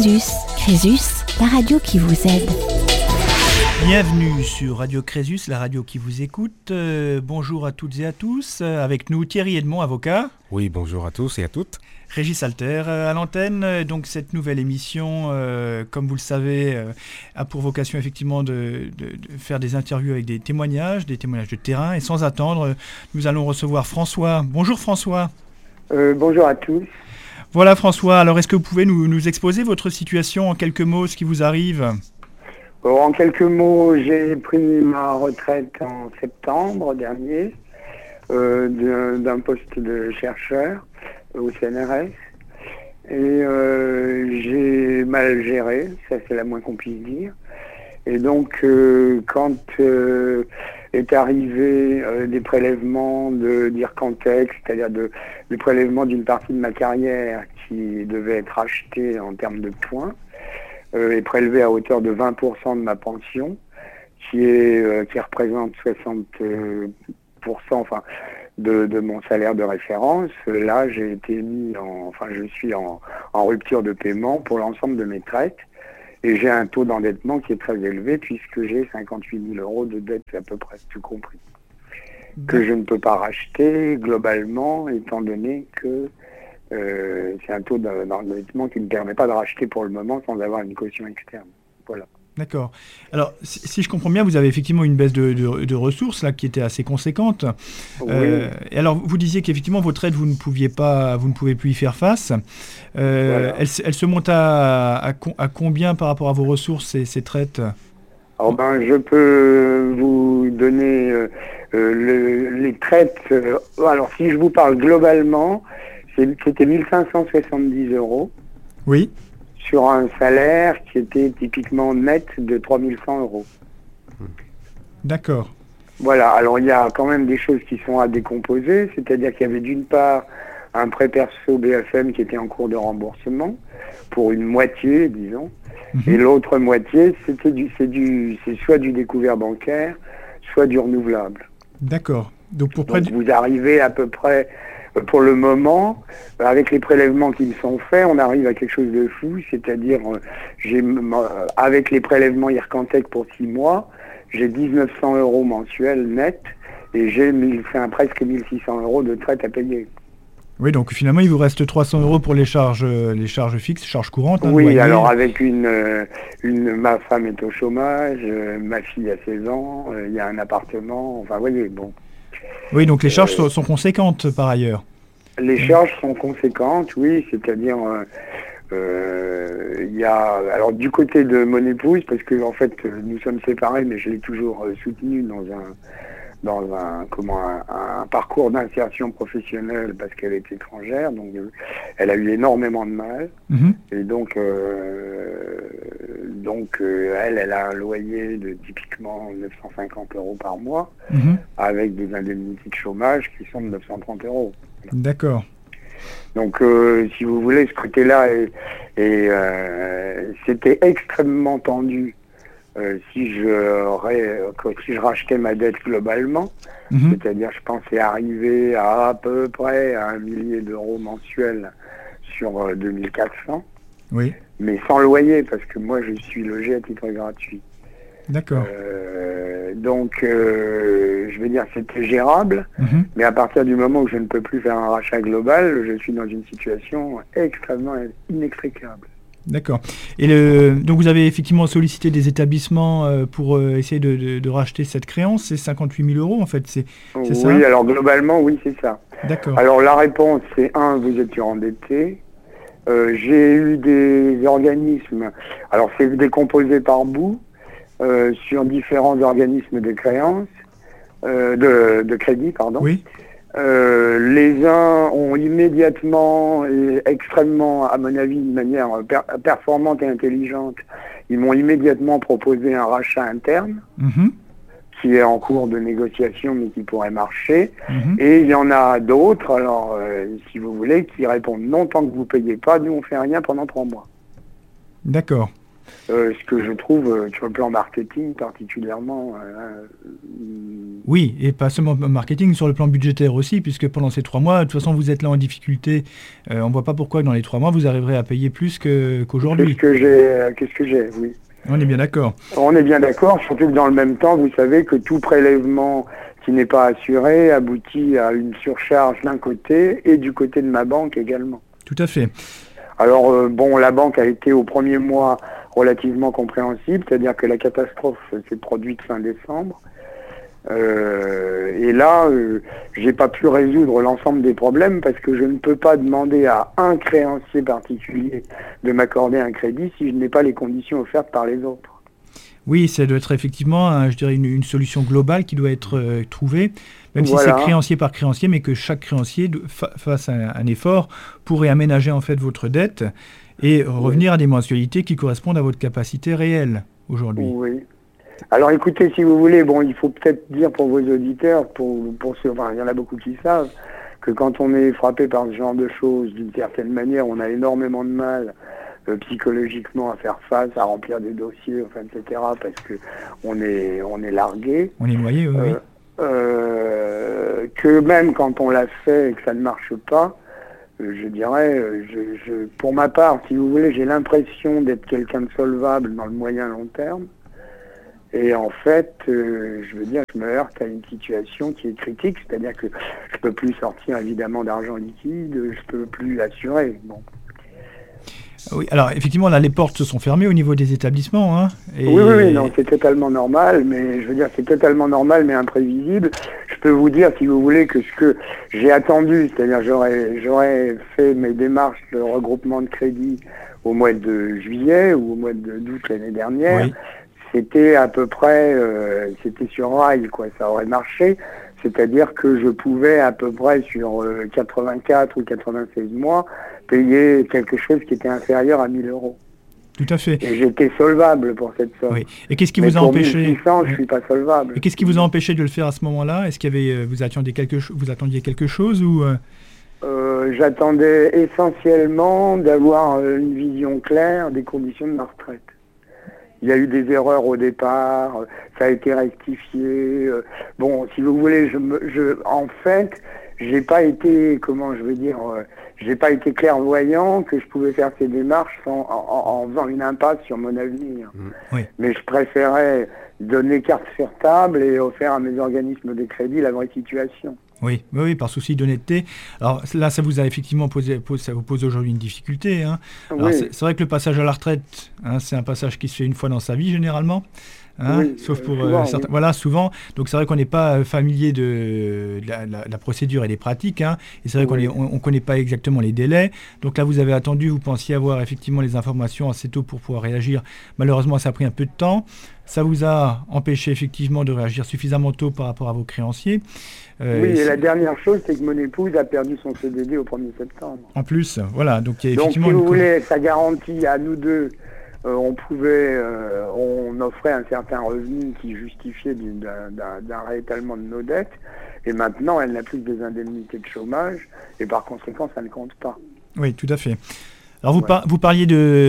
Crésus. Crésus, la radio qui vous aide. Bienvenue sur Radio Crésus, la radio qui vous écoute. Bonjour à toutes et à tous. Avec nous Thierry Edmond, avocat. Oui, bonjour à tous et à toutes. Régis Alter à l'antenne. Donc cette nouvelle émission, comme vous le savez, a pour vocation effectivement de faire des interviews avec des témoignages de terrain. Et sans attendre, nous allons recevoir François. Bonjour François. Bonjour à tous. Voilà François, alors est-ce que vous pouvez nous exposer votre situation en quelques mots, ce qui vous arrive ? En quelques mots, j'ai pris ma retraite en septembre dernier d'un poste de chercheur au CNRS et j'ai mal géré, ça c'est la moins qu'on puisse dire. Et donc quand est arrivé des prélèvements d'Ircantec, c'est-à-dire des prélèvements d'une partie de ma carrière qui devait être achetée en termes de points, est prélevé à hauteur de 20% de ma pension, qui représente 60% de mon salaire de référence. Là, j'ai été je suis en rupture de paiement pour l'ensemble de mes traites. Et j'ai un taux d'endettement qui est très élevé puisque j'ai 58 000 euros de dette à peu près, tout compris. Que je ne peux pas racheter globalement, étant donné que c'est un taux d'endettement qui ne permet pas de racheter pour le moment sans avoir une caution externe. Voilà. D'accord. Alors, si je comprends bien, vous avez effectivement une baisse de ressources là qui était assez conséquente. Oui. Et alors, vous disiez qu'effectivement, vos traites, vous ne pouvez plus y faire face. Voilà. Elle se monte à combien par rapport à vos ressources, ces traites ? Alors je peux vous donner les traites. Alors, si je vous parle globalement, c'était 1570 euros. Oui. Sur un salaire qui était typiquement net de 3100 euros. D'accord. Voilà, alors il y a quand même des choses qui sont à décomposer, c'est-à-dire qu'il y avait d'une part un prêt perso BFM qui était en cours de remboursement, pour une moitié, disons, et l'autre moitié, c'est soit du découvert bancaire, soit du renouvelable. D'accord. Donc vous arrivez à peu près... Pour le moment, avec les prélèvements qui me sont faits, on arrive à quelque chose de fou, c'est-à-dire avec les prélèvements Ircantec pour 6 mois, j'ai 1900 euros mensuels net et j'ai presque 1600 euros de traite à payer. Oui, donc finalement, il vous reste 300 euros pour les charges fixes, charges courantes. Oui, loyer. Alors avec ma femme est au chômage, ma fille a 16 ans, il y a un appartement, enfin, vous voyez, bon. Oui, donc les charges sont conséquentes par ailleurs. Les charges sont conséquentes, oui, c'est-à-dire il y a alors du côté de mon épouse, parce que en fait nous sommes séparés, mais je l'ai toujours soutenue dans un parcours d'insertion professionnelle parce qu'elle est étrangère, donc elle a eu énormément de mal. Et donc elle a un loyer de typiquement 950 euros par mois, avec des indemnités de chômage qui sont de 930 euros. D'accord. Donc si vous voulez, ce côté-là c'était extrêmement tendu. Si je rachetais ma dette globalement, c'est-à-dire je pensais arriver à peu près à 1 millier d'euros mensuels sur 2400, oui. Mais sans loyer, parce que moi je suis logé à titre gratuit. D'accord. Je veux dire, c'était gérable, mais à partir du moment où je ne peux plus faire un rachat global, je suis dans une situation extrêmement inextricable. D'accord. Et donc vous avez effectivement sollicité des établissements pour essayer de racheter cette créance, c'est 58 000 euros en fait, c'est ça ? Oui, alors globalement, oui, c'est ça. D'accord. Alors la réponse, c'est vous êtes surendetté. J'ai eu des organismes, alors c'est décomposé par bout, sur différents organismes de créance, de crédit, pardon. Oui. Les uns ont immédiatement et extrêmement, à mon avis, de manière performante et intelligente, ils m'ont immédiatement proposé un rachat interne, qui est en cours de négociation mais qui pourrait marcher. Et il y en a d'autres, alors si vous voulez, qui répondent non, tant que vous ne payez pas, nous on fait rien pendant 3 mois. D'accord. Ce que je trouve sur le plan marketing particulièrement. Oui, et pas seulement marketing, sur le plan budgétaire aussi, puisque pendant ces 3 mois, de toute façon, vous êtes là en difficulté. On ne voit pas pourquoi dans les 3 mois, vous arriverez à payer plus qu'aujourd'hui. Qu'est-ce que j'ai, oui. On est bien d'accord. On est bien d'accord, surtout que dans le même temps, vous savez que tout prélèvement qui n'est pas assuré aboutit à une surcharge d'un côté et du côté de ma banque également. Tout à fait. Alors, la banque a été au premier mois relativement compréhensible, c'est-à-dire que la catastrophe s'est produite fin décembre. Et là, j'ai pas pu résoudre l'ensemble des problèmes parce que je ne peux pas demander à un créancier particulier de m'accorder un crédit si je n'ai pas les conditions offertes par les autres. Oui, ça doit être effectivement, je dirais, une solution globale qui doit être trouvée, même si c'est créancier par créancier, mais que chaque créancier fasse un effort pour réaménager en fait votre dette et revenir à des mensualités qui correspondent à votre capacité réelle aujourd'hui. Oui. Alors écoutez, si vous voulez, il faut peut-être dire pour vos auditeurs, il y en a beaucoup qui savent, que quand on est frappé par ce genre de choses, d'une certaine manière, on a énormément de mal psychologiquement à faire face, à remplir des dossiers, etc., parce que on est largué. On est noyé, oui. Que même quand on l'a fait et que ça ne marche pas, je dirais, pour ma part, si vous voulez, j'ai l'impression d'être quelqu'un de solvable dans le moyen long terme. Et en fait, je me heurte à une situation qui est critique, c'est-à-dire que je peux plus sortir évidemment d'argent liquide, je peux plus assurer. Bon. Oui, alors effectivement, là, les portes se sont fermées au niveau des établissements. Hein, Oui, non, c'est totalement normal, mais c'est totalement normal, mais imprévisible. Je peux vous dire, si vous voulez, que ce que j'ai attendu, c'est-à-dire j'aurais fait mes démarches de regroupement de crédit au mois de juillet ou au mois d'août l'année dernière. Oui. C'était à peu près, c'était sur rail, quoi, ça aurait marché. C'est-à-dire que je pouvais à peu près sur 84 ou 96 mois payer quelque chose qui était inférieur à 1 000 euros. Tout à fait. Et j'étais solvable pour cette somme. Oui. Et qu'est-ce qui vous a empêché 1600, je suis pas solvable. Et qu'est-ce qui vous a empêché de le faire à ce moment-là ? Est-ce qu'il y avait, vous attendiez quelque chose ou J'attendais essentiellement d'avoir une vision claire des conditions de ma retraite. Il y a eu des erreurs au départ, ça a été rectifié. Si vous voulez, en fait, j'ai pas été, j'ai pas été clairvoyant que je pouvais faire ces démarches en faisant une impasse sur mon avenir. Oui. Mais je préférais donner carte sur table et offrir à mes organismes de crédit la vraie situation. Oui, par souci d'honnêteté. Alors là, ça vous a effectivement ça vous pose aujourd'hui une difficulté. Hein. Alors, oui. C'est vrai que le passage à la retraite, c'est un passage qui se fait une fois dans sa vie généralement. Oui, sauf pour souvent, certains. Oui. Voilà, souvent. Donc c'est vrai qu'on n'est pas familier de la procédure et des pratiques. Hein, et c'est vrai qu'on ne connaît pas exactement les délais. Donc là, vous avez attendu, vous pensiez avoir effectivement les informations assez tôt pour pouvoir réagir. Malheureusement, ça a pris un peu de temps. Ça vous a empêché effectivement de réagir suffisamment tôt par rapport à vos créanciers. Et la dernière chose, c'est que mon épouse a perdu son CDD au 1er septembre. En plus, voilà. Donc il y a donc effectivement si vous voulez, ça garantit à nous deux, on offrait un certain revenu qui justifiait d'un réétalement de nos dettes. Et maintenant, elle n'a plus que des indemnités de chômage. Et par conséquent, ça ne compte pas. Oui, tout à fait. Alors vous parliez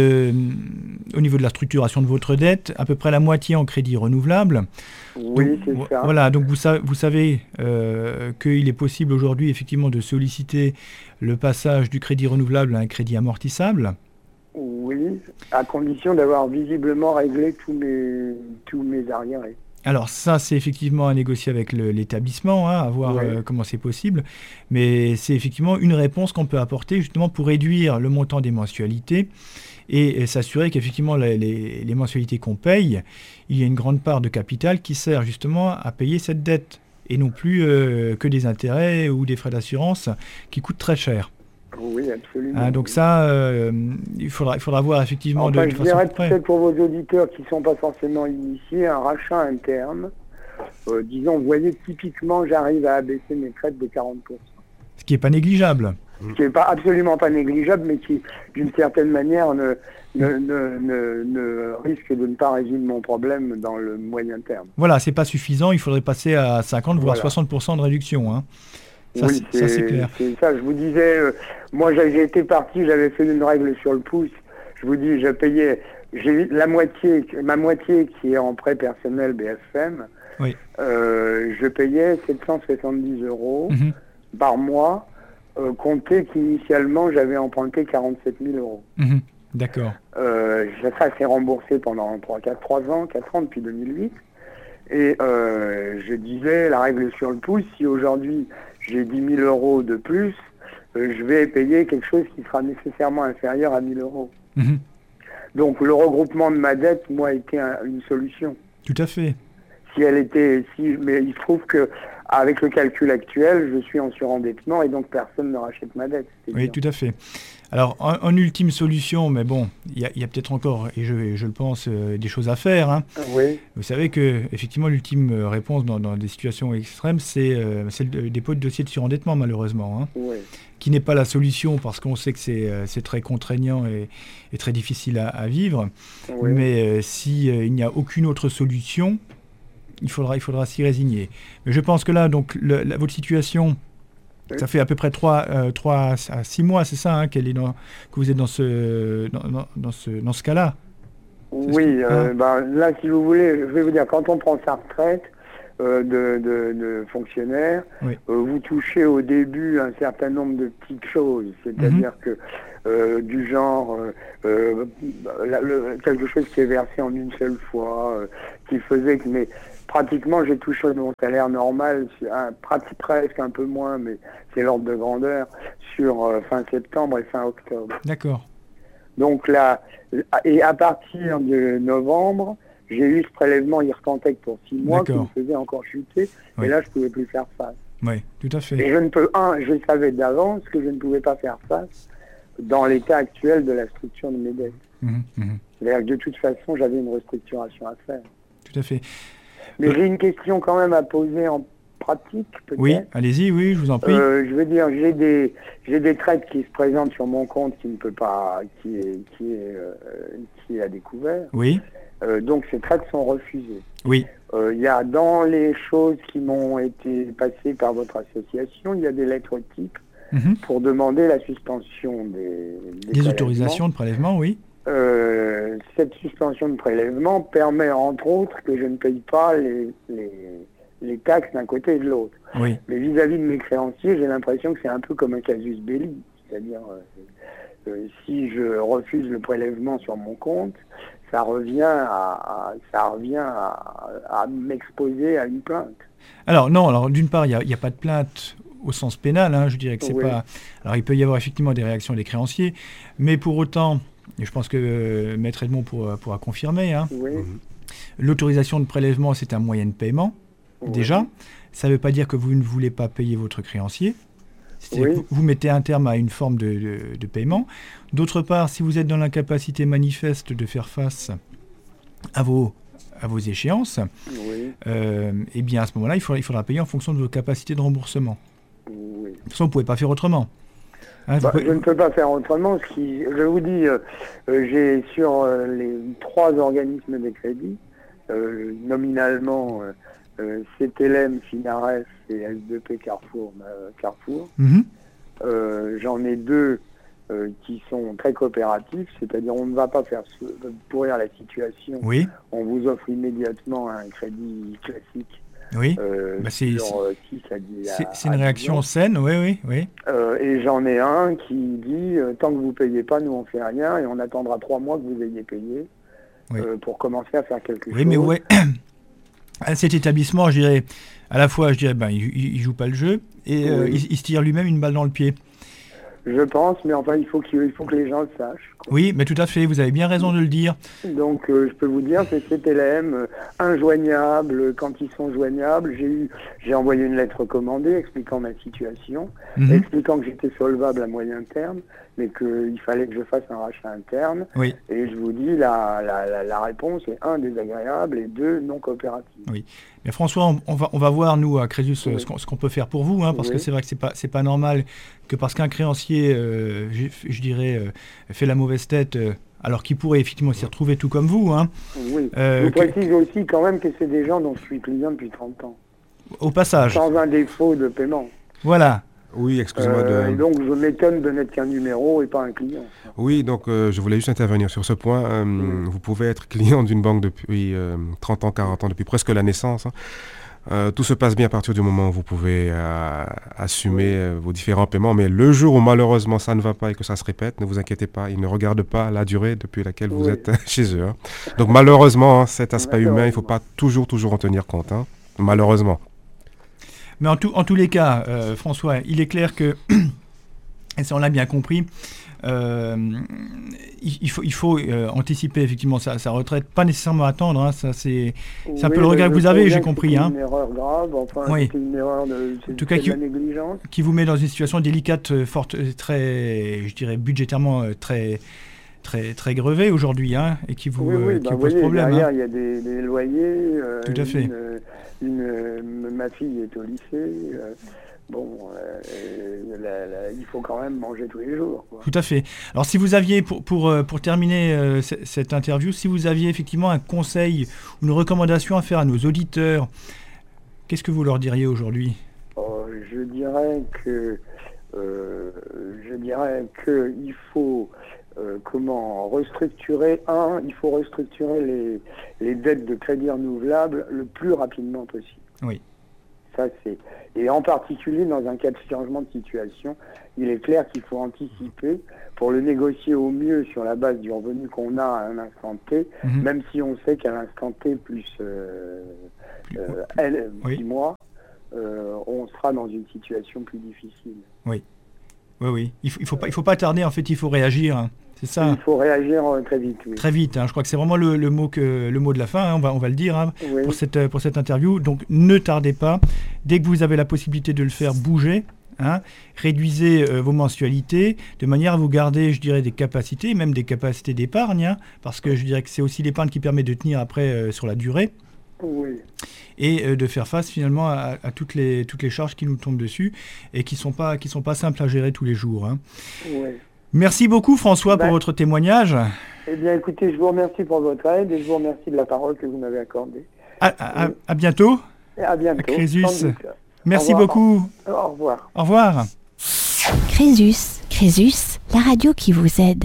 au niveau de la structuration de votre dette, à peu près la moitié en crédit renouvelable. Oui, c'est ça. Voilà, donc vous savez qu'il est possible aujourd'hui effectivement de solliciter le passage du crédit renouvelable à un crédit amortissable. Oui, à condition d'avoir visiblement réglé tous mes arriérés. Alors ça, c'est effectivement à négocier avec l'établissement, à voir comment c'est possible. Mais c'est effectivement une réponse qu'on peut apporter justement pour réduire le montant des mensualités et s'assurer qu'effectivement les mensualités qu'on paye, il y a une grande part de capital qui sert justement à payer cette dette et non plus que des intérêts ou des frais d'assurance qui coûtent très cher. Oui, absolument. Donc ça, il faudra voir effectivement de façon je dirais près. Peut-être pour vos auditeurs qui ne sont pas forcément initiés, un rachat interne. Disons, vous voyez, typiquement, j'arrive à abaisser mes traites de 40%. Ce qui n'est pas négligeable. Ce qui n'est absolument pas négligeable, mais qui, d'une certaine manière, ne risque de ne pas résoudre mon problème dans le moyen terme. Voilà, c'est pas suffisant, il faudrait passer à 50 voire 60% de réduction. Hein. Ça, oui, c'est clair. C'est ça, je vous disais, moi j'ai été parti, j'avais fait une règle sur le pouce, je je vous dis, j'ai eu ma moitié qui est en prêt personnel BFM. Oui. Je payais 770 € Mhm. par mois, compté qu'initialement j'avais emprunté 47 000 €. Mhm. D'accord. Ça s'est remboursé pendant 4 ans depuis 2008. Et je disais, la règle sur le pouce, si aujourd'hui j'ai 10 000 € de plus, je vais payer quelque chose qui sera nécessairement inférieur à 1 000 €. Mhm. Donc le regroupement de ma dette, moi, était une solution. Tout à fait. Mais il se trouve que avec le calcul actuel, je suis en surendettement et donc personne ne rachète ma dette. Oui, tout à fait. Alors, en ultime solution, mais bon, il y a peut-être encore, et je le pense, des choses à faire. Hein. Oui. Vous savez que, effectivement, l'ultime réponse dans des situations extrêmes, c'est le dépôt de dossier de surendettement, malheureusement. Hein, Oui. qui n'est pas la solution parce qu'on sait que c'est très contraignant et très difficile à vivre. Oui. Mais s'il n'y a aucune autre solution, il faudra s'y résigner. Mais je pense que là, donc, votre situation, oui. ça fait à peu près 3 à 6 mois, c'est ça, hein, que vous êtes dans ce cas-là. Oui, là, si vous voulez, je vais vous dire, quand on prend sa retraite de fonctionnaire, Oui. Vous touchez au début un certain nombre de petites choses, c'est-à-dire que du genre quelque chose qui est versé en une seule fois, qui faisait que pratiquement j'ai touché mon salaire normal, presque un peu moins, mais c'est l'ordre de grandeur, sur fin septembre et fin octobre. D'accord. Donc là, et à partir de novembre, j'ai eu ce prélèvement IRCANTEC pour 6 mois qui me faisait encore chuter, Oui. et là je ne pouvais plus faire face. Oui, tout à fait. Et je savais d'avance que je ne pouvais pas faire face dans l'état actuel de la structure de mes dettes. Mhm, mhm. C'est-à-dire que de toute façon, j'avais une restructuration à faire. Tout à fait. Mais j'ai une question quand même à poser en pratique, peut-être. Oui, allez-y, oui, je vous en prie. Je veux dire, j'ai des traites qui se présentent sur mon compte qui ne peut pas, qui est à découvert. Oui, Donc ces traites sont refusées. oui, Il y a dans les choses qui m'ont été passées par votre association, il y a des lettres types mhm. pour demander la suspension des autorisations de prélèvement, oui. Cette suspension de prélèvement permet entre autres que je ne paye pas les taxes d'un côté et de l'autre. Oui, Mais vis-à-vis de mes créanciers, j'ai l'impression que c'est un peu comme un casus belli. C'est-à-dire, si je refuse le prélèvement sur mon compte, ça revient à m'exposer à une plainte. Alors d'une part, il n'y a pas de plainte au sens pénal, hein, je dirais que c'est Oui. pas... Alors il peut y avoir effectivement des réactions des créanciers, mais pour autant, et je pense que Maître Edmond pourra confirmer, hein, Oui. l'autorisation de prélèvement, c'est un moyen de paiement, Oui. déjà. Ça ne veut pas dire que vous ne voulez pas payer votre créancier. C'est-à-dire Oui. que vous mettez un terme à une forme de paiement. D'autre part, si vous êtes dans l'incapacité manifeste de faire face à vos échéances, Oui. eh bien à ce moment-là, il faudra payer en fonction de vos capacités de remboursement. Oui. De toute façon, vous ne pouvez pas faire autrement. Hein, Je ne peux pas faire autrement. Je vous dis, j'ai sur les 3 organismes de crédit, nominalement CTLM, Finares et S2P Carrefour. Mhm. J'en ai 2 qui sont très coopératifs, c'est-à-dire on ne va pas faire pourrir la situation. Oui, On vous offre immédiatement un crédit classique. oui. C'est C'est une réaction saine, oui. et j'en ai un qui dit tant que vous payez pas, nous on fait rien et on attendra 3 mois que vous ayez payé Oui. pour commencer à faire quelque chose. Oui, mais ouais. À cet établissement, je dirais, il joue pas le jeu et Oui. il se tire lui-même une balle dans le pied. Je pense, mais enfin il faut que les gens le sachent, quoi. Oui, mais tout à fait, vous avez bien raison de le dire. Donc je peux vous dire, c'est CTLM, injoignable quand ils sont joignables. J'ai envoyé une lettre recommandée expliquant ma situation, Mhm. expliquant que j'étais solvable à moyen terme, mais qu'il fallait que je fasse un rachat interne. Oui. Et je vous dis, la réponse est 1, désagréable, et 2, non coopérative. Oui. Mais François, on va voir, nous, à Crésus, Oui. ce qu'on peut faire pour vous, hein, parce Oui. que c'est vrai que c'est pas normal que parce qu'un créancier, je dirais, fait la mauvaise tête, alors qu'il pourrait effectivement s'y retrouver tout comme vous. Hein, Oui. Je précise aussi quand même que c'est des gens dont je suis client depuis 30 ans, au passage. sans un défaut de paiement. Voilà. Oui, excusez-moi Et donc, je m'étonne de n'être qu'un numéro et pas un client. Oui, donc je voulais juste intervenir sur ce point. Vous pouvez être client d'une banque depuis 30 ans, 40 ans, depuis presque la naissance. Tout se passe bien à partir du moment où vous pouvez assumer vos différents paiements. Mais le jour où malheureusement ça ne va pas et que ça se répète, ne vous inquiétez pas, ils ne regardent pas la durée depuis laquelle vous êtes chez eux. Donc malheureusement, cet aspect humain, il ne faut pas toujours en tenir compte. Malheureusement. Mais en tous les cas, François, il est clair que, et ça on l'a bien compris, il faut anticiper effectivement sa retraite, pas nécessairement attendre. Ça, c'est un peu le regard que vous avez, j'ai compris. C'est une erreur grave, c'est une erreur de la négligence. Qui vous met dans une situation délicate, forte, très, je dirais budgétairement très grevé aujourd'hui, et qui vous pose problème. Derrière, il y a des loyers. Tout à fait. Ma fille est au lycée. Il faut quand même manger tous les jours, quoi. Tout à fait. Alors, si vous aviez, pour terminer cette interview, si vous aviez effectivement un conseil ou une recommandation à faire à nos auditeurs, qu'est-ce que vous leur diriez aujourd'hui ? Je dirais que il faut restructurer. Il faut restructurer les dettes de crédit renouvelable le plus rapidement possible. Oui. Ça, et en particulier dans un cas de changement de situation, il est clair qu'il faut anticiper pour le négocier au mieux sur la base du revenu qu'on a à un instant T, même si on sait qu'à l'instant T plus 6 mois, on sera dans une situation plus difficile. Oui. Il faut pas tarder, en fait, il faut réagir. C'est ça. Il faut réagir très vite. Oui. Très vite. Je crois que c'est vraiment le mot de la fin. On va le dire pour cette interview. Donc, ne tardez pas. Dès que vous avez la possibilité de le faire, bougez. Réduisez vos mensualités de manière à vous garder, je dirais, des capacités, même des capacités d'épargne, parce que je dirais que c'est aussi l'épargne qui permet de tenir après sur la durée. Oui. Et de faire face finalement à toutes les charges qui nous tombent dessus et qui sont pas simples à gérer tous les jours. Oui. Merci beaucoup François pour votre témoignage. Eh bien écoutez, je vous remercie pour votre aide et je vous remercie de la parole que vous m'avez accordée. À bientôt. À bientôt. Crésus. Merci beaucoup. Au revoir. Au revoir. Crésus, la radio qui vous aide.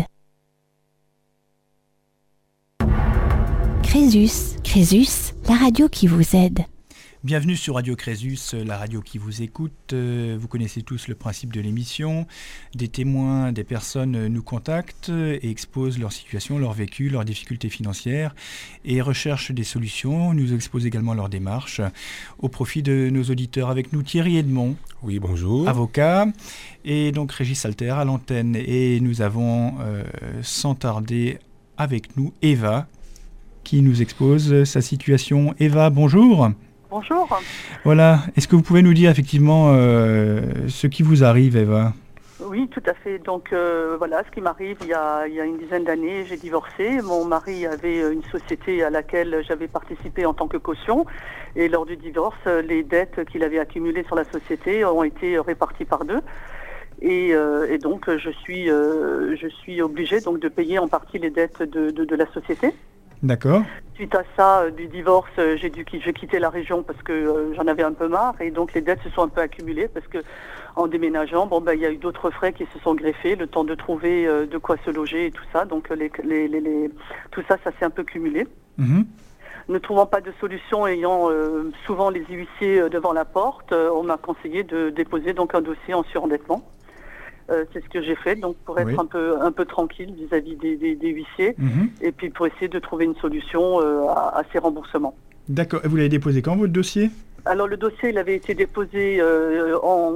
Crésus, la radio qui vous aide. Bienvenue sur Radio Crésus, la radio qui vous écoute. Vous connaissez tous le principe de l'émission. Des témoins, des personnes nous contactent et exposent leur situation, leur vécu, leurs difficultés financières et recherchent des solutions. Nous exposent également leur démarche au profit de nos auditeurs. Avec nous Thierry Edmond. Oui, bonjour. Avocat. Et donc Régis Alter à l'antenne. Et nous avons sans tarder avec nous Eva qui nous expose sa situation. Eva, bonjour. Bonjour. Voilà. Est-ce que vous pouvez nous dire effectivement ce qui vous arrive, Eva ? Oui, tout à fait. Donc voilà, ce qui m'arrive, il y a une dizaine d'années, j'ai divorcé. Mon mari avait une société à laquelle j'avais participé en tant que caution. Et lors du divorce, les dettes qu'il avait accumulées sur la société ont été réparties par deux. Et donc je suis obligée donc de payer en partie les dettes de la société. D'accord. Suite à ça, du divorce, j'ai quitté la région parce que j'en avais un peu marre et donc les dettes se sont un peu accumulées parce que en déménageant, il y a eu d'autres frais qui se sont greffés, le temps de trouver de quoi se loger et tout ça. Donc tout ça s'est un peu cumulé. Ne trouvant pas de solution, ayant souvent les huissiers devant la porte, on m'a conseillé de déposer donc un dossier en surendettement. C'est ce que j'ai fait, donc pour être un peu tranquille vis-à-vis des huissiers, et puis pour essayer de trouver une solution à ces remboursements. D'accord. Et vous l'avez déposé quand, votre dossier ? Alors le dossier, il avait été déposé en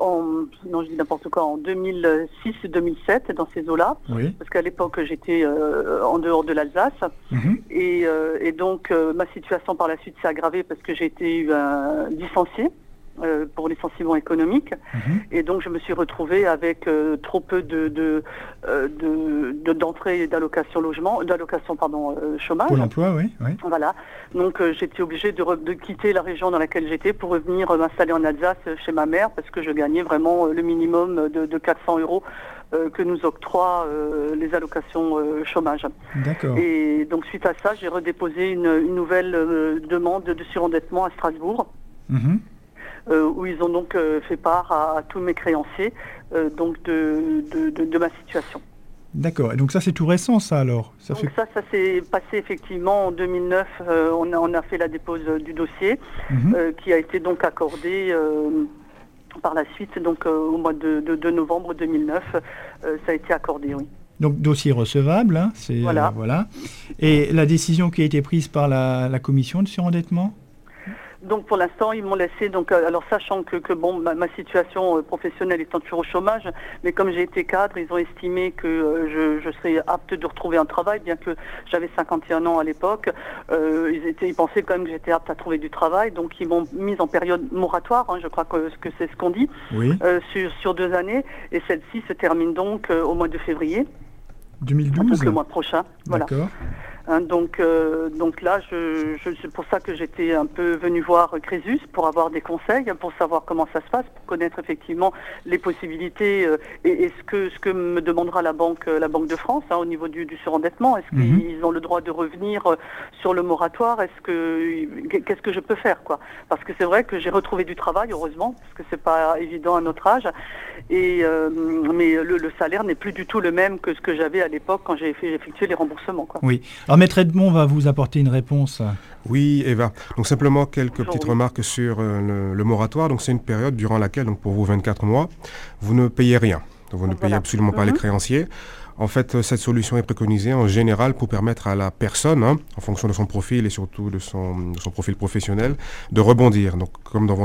2006-2007 dans ces eaux-là, parce qu'à l'époque j'étais en dehors de l'Alsace, et donc ma situation par la suite s'est aggravée parce que j'ai été licenciée. Pour licenciement économique, et donc je me suis retrouvée avec trop peu d'entrées d'allocation chômage. Pôle emploi, oui. Voilà. Donc j'étais obligée de quitter la région dans laquelle j'étais pour revenir m'installer en Alsace chez ma mère parce que je gagnais vraiment le minimum de 400 € que nous octroient les allocations chômage. D'accord. Et donc suite à ça, j'ai redéposé une nouvelle demande de surendettement à Strasbourg. où ils ont donc fait part à tous mes créanciers donc de ma situation. D'accord. Et donc ça, c'est tout récent, ça, alors? Ça s'est passé effectivement en 2009. On a fait la dépose du dossier qui a été donc accordé par la suite, donc au mois de novembre 2009, ça a été accordé, oui. Donc dossier recevable, hein, voilà. Voilà. Et la décision qui a été prise par la commission de surendettement? Donc pour l'instant, ils m'ont laissé, donc, alors sachant que bon, ma situation professionnelle étant toujours au chômage, mais comme j'ai été cadre, ils ont estimé que je serais apte de retrouver un travail, bien que j'avais 51 ans à l'époque. Ils pensaient quand même que j'étais apte à trouver du travail, donc ils m'ont mise en période moratoire, hein, je crois que c'est ce qu'on dit, oui. sur 2 années, et celle-ci se termine donc au mois de février. 2012. Donc le mois prochain, voilà. D'accord. Hein, donc là, c'est pour ça que j'étais un peu venue voir Crésus pour avoir des conseils, pour savoir comment ça se passe, pour connaître effectivement les possibilités et ce que me demandera la Banque de France au niveau du surendettement. Est-ce qu'ils ont le droit de revenir sur le moratoire? Qu'est-ce que je peux faire, quoi? Parce que c'est vrai que j'ai retrouvé du travail, heureusement, parce que c'est pas évident à notre âge. Mais le salaire n'est plus du tout le même que ce que j'avais à l'époque quand j'ai effectué les remboursements, quoi. Oui. Alors Maître Edmond va vous apporter une réponse. Oui, Eva. Donc simplement quelques petites remarques sur le moratoire. Donc c'est une période durant laquelle, donc pour vous 24 mois, vous ne payez rien. Donc vous ne payez absolument pas les créanciers. En fait, cette solution est préconisée en général pour permettre à la personne, en fonction de son profil et surtout de son profil professionnel, de rebondir. Donc, comme dans